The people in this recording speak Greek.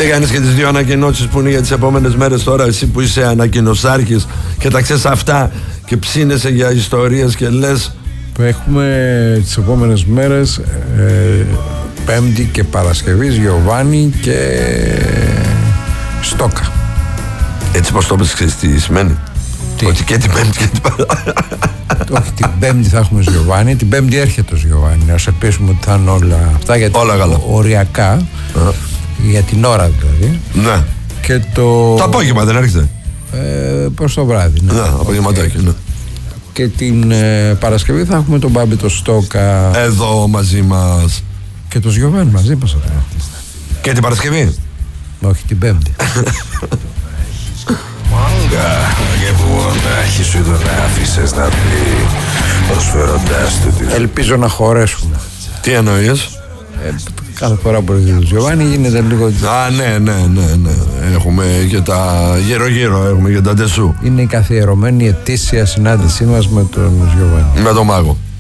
Δεν κάνεις και τις δύο ανακοινώσεις που είναι για τις επόμενες μέρες τώρα, εσύ που είσαι ανακοινωσάρχης και τα ξέρεις αυτά και ψήνεσαι για ιστορίες και λες? Έχουμε τις επόμενες μέρες Πέμπτη και Παρασκευή Γιωβάνι και Στόκα. Έτσι πως το πες, ξέρεις τι σημαίνει? Ότι και την Πέμπτη και την Παρασκευή. Όχι, την Πέμπτη θα έχουμε Γιωβάνι, την Πέμπτη έρχεται ο Γιωβάνι. Να σε πείσουμε ότι θα είναι όλα αυτά, γιατί όλα καλά. Οριακά, για την ώρα δηλαδή. Ναι. Και το απόγευμα δεν έρχεται? Προς το βράδυ. Ναι, απογευματάκι, ναι. Και την Παρασκευή θα έχουμε τον Μπάμπη το Στόκα εδώ μαζί μας. Και το Γιωβάνι μαζί μας θα έχουμε. Και την Παρασκευή? Όχι, την Πέμπτη. Μάγκα, και που μονάχη σου τον άφησες να πει, προσφέροντάς του την... Ελπίζω να χωρέσουμε. Τι εννοείς? Κάθε φορά που έρχεται το Γιωβάνι γίνεται λίγο... Α, ναι. Έχουμε και τα γύρω-γύρω, έχουμε και τα ντεσού. Είναι η καθιερωμένη ετήσια συνάντησή μας με τον Γιωβάνι. Με τον Μάγο.